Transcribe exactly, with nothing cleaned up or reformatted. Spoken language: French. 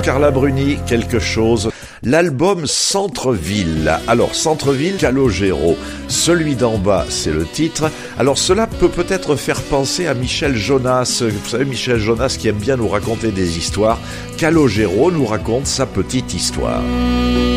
Carla Bruni, quelque chose. L'album Centre-Ville. Alors, Centre-Ville, Calogero. Celui d'en bas, c'est le titre. Alors, cela peut peut-être faire penser à Michel Jonas. Vous savez, Michel Jonas qui aime bien nous raconter des histoires. Calogero nous raconte sa petite histoire.